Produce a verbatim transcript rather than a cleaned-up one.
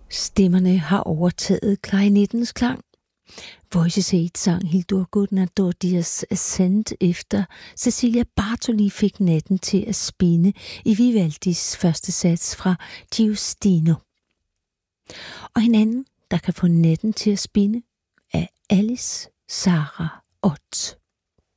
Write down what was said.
Stemmerne har overtaget klarinettens klang. Voices eight sang Hildur Guðnadóttirs Ascent efter Cecilia Bartoli fik natten til at spinde i Vivaldis første sats fra Giustino. Og en anden, der kan få natten til at spinde, er Alice Sarah Ott.